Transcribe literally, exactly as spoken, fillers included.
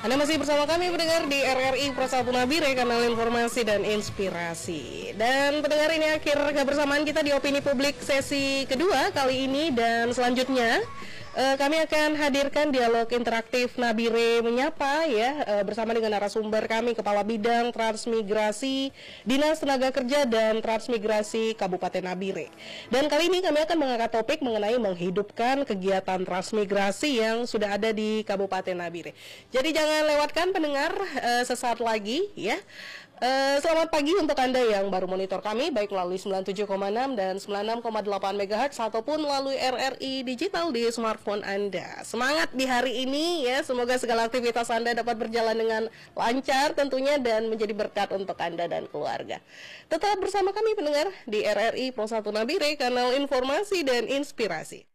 Anda masih bersama kami pendengar di R R I Pro satu Nabire, kanal informasi dan inspirasi. Dan pendengar, ini akhir kebersamaan kita di Opini Publik sesi kedua kali ini. Dan selanjutnya uh, kami akan hadirkan dialog interaktif Nabire Menyapa ya, uh, bersama dengan narasumber kami, Kepala Bidang Transmigrasi Dinas Tenaga Kerja dan Transmigrasi Kabupaten Nabire. Dan kali ini kami akan mengangkat topik mengenai menghidupkan kegiatan transmigrasi yang sudah ada di Kabupaten Nabire. Jadi jangan lewatkan pendengar, uh, sesaat lagi ya. Uh, selamat pagi untuk Anda yang baru monitor kami baik melalui sembilan puluh tujuh koma enam dan sembilan puluh enam koma delapan megahertz ataupun melalui R R I digital di smartphone Anda. Semangat di hari ini ya, semoga segala aktivitas Anda dapat berjalan dengan lancar tentunya dan menjadi berkat untuk Anda dan keluarga. Tetap bersama kami pendengar di R R I Pro satu Nabire, kanal informasi dan inspirasi.